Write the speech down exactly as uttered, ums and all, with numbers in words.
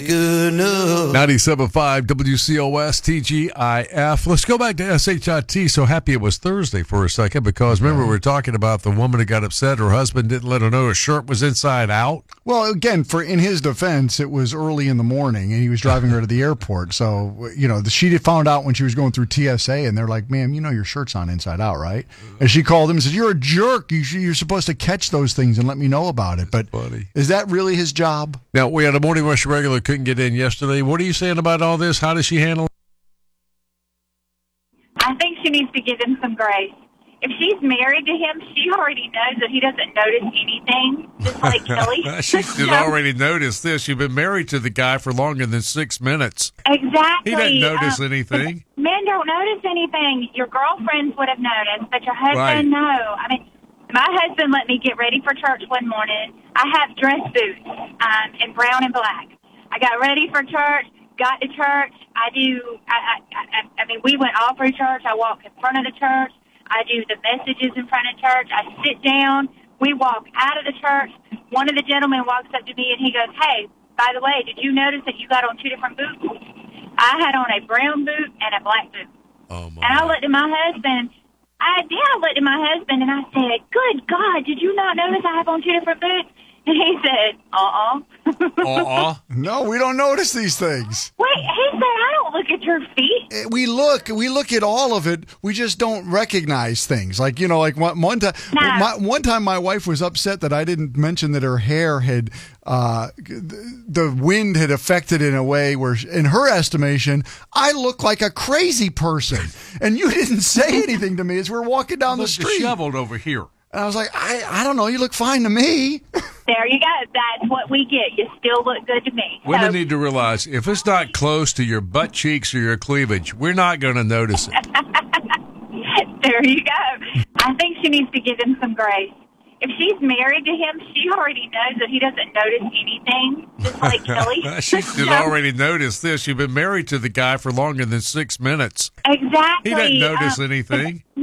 Good enough. ninety-seven point five W C O S T G I F. Let's go back to S H I T. So happy it was Thursday for a second because remember we were talking about the woman who got upset her husband didn't let her know her shirt was inside out. Well, again, for in his defense, it was early in the morning and he was driving her to the airport. So, you know, she found out when she was going through T S A and they're like, ma'am, you know your shirt's on inside out, right? And she called him and said, you're a jerk. You should, you're supposed to catch those things and let me know about it. But funny. Is that really his job? Now, we had a Morning Rush regular couldn't get in yesterday. What are you saying about all this? How does she handle it? I think she needs to give him some grace. If she's married to him, she already knows that he doesn't notice anything, just like Kelly. She should already notice this. You've been married to the guy for longer than six minutes. Exactly. He didn't notice um, anything. Men don't notice anything. Your girlfriends would have noticed, but your husband, Right. no. I mean, my husband let me get ready for church one morning. I have dress boots um, in brown and black. I got ready for church, got to church. I do, I, I, I, I mean, we went all through church. I walk in front of the church. I do the messages in front of church. I sit down. We walk out of the church. One of the gentlemen walks up to me and he goes, hey, by the way, did you notice that you got on two different boots? I had on a brown boot and a black boot. Oh, my. And I looked at my husband. I, yeah, I looked at my husband and I said, good God, did you not notice I have on two different boots? And he said, uh-uh. Uh-uh. No, we don't notice these things. Wait, he said, I don't look at your feet. We look, we look at all of it. We just don't recognize things. Like, you know, like one, one time, No. my, one time my wife was upset that I didn't mention that her hair had, uh, the wind had affected in a way where, in her estimation, I look like a crazy person. And you didn't say anything to me as we were walking down the Look street. disheveled over here. And I was like, I, I don't know. You look fine to me. There you go. That's what we get. You still look good to me. Women So- need to realize if it's not close to your butt cheeks or your cleavage, we're not going to notice it. There you go. I think she needs to give him some grace. If she's married to him, she already knows that he doesn't notice anything, just like Kelly. She should So- already notice this. You've been married to the guy for longer than six minutes. Exactly. He didn't notice Um, anything.